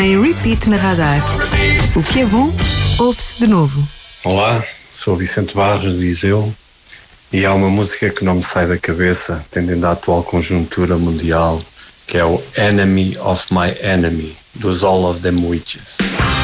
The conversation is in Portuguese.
em repeat na Radar. O que é bom, ouve-se de novo. Olá, sou Vicente Barros, diz eu, e há uma música que não me sai da cabeça, tendendo à atual conjuntura mundial, que é o Enemy of My Enemy, dos All of Them Witches.